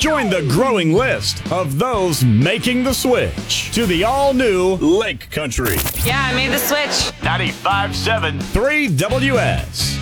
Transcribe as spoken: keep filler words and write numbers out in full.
Join the growing list of those making the switch to the all-new Lake Country. Yeah, I made the switch. ninety-five point seven three W S.